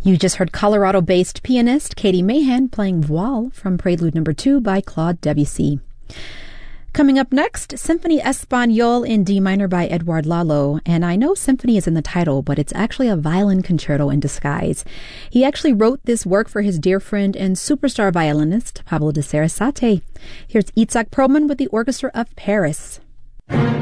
You just heard Colorado-based pianist Katie Mahan playing Voile from Prelude No. 2 by Claude Debussy. Coming up next, Symphony Espagnole in D minor by Edouard Lalo. And I know symphony is in the title, but it's actually a violin concerto in disguise. He actually wrote this work for his dear friend and superstar violinist, Pablo de Sarasate. Here's Itzhak Perlman with the Orchestra of Paris.